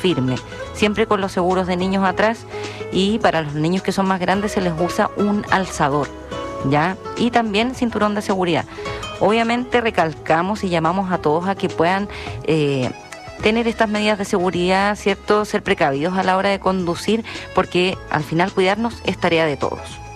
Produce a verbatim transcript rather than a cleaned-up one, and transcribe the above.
firme, siempre con los seguros de niños atrás, y para los niños que son más grandes se les usa un alzador, ¿ya? Y también cinturón de seguridad. Obviamente recalcamos y llamamos a todos a que puedan eh, tener estas medidas de seguridad, ¿cierto? Ser precavidos a la hora de conducir, porque al final cuidarnos es tarea de todos.